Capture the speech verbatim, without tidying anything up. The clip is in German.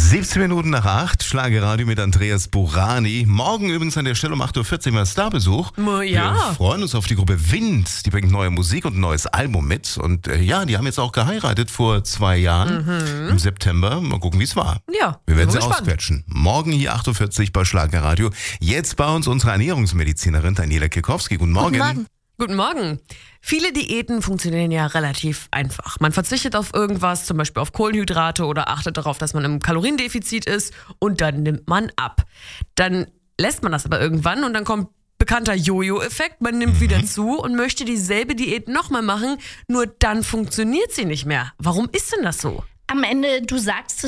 siebzehn Minuten nach acht, Schlagerradio mit Andreas Burani. Morgen übrigens an der Stelle um acht Uhr vierzig mal Starbesuch. Oh, ja. Wir freuen uns auf die Gruppe Wind. Die bringt neue Musik und ein neues Album mit. Und äh, ja, die haben jetzt auch geheiratet vor zwei Jahren Mhm. im September. Mal gucken, wie es war. Ja, Wir werden bin sie gespannt. ausquetschen. Morgen hier acht Uhr vierzig bei Schlagerradio. Jetzt bei uns unsere Ernährungsmedizinerin Daniela Kikowski. Guten Morgen. Guten Morgen. Guten Morgen. Viele Diäten funktionieren ja relativ einfach. Man verzichtet auf irgendwas, zum Beispiel auf Kohlenhydrate oder achtet darauf, dass man im Kaloriendefizit ist und dann nimmt man ab. Dann lässt man das aber irgendwann und dann kommt bekannter Jojo-Effekt. Man nimmt wieder zu und möchte dieselbe Diät nochmal machen, nur dann funktioniert sie nicht mehr. Warum ist denn das so? Am Ende, du sagst es